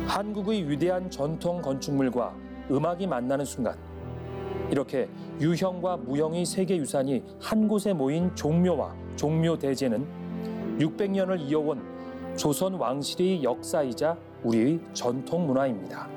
한국의 위대한 전통 건축물과 음악이 만나는 순간, 이렇게 유형과 무형의 세계 유산이 한 곳에 모인 종묘와 종묘대제는 600년을 이어온 조선 왕실의 역사이자 우리의 전통 문화입니다.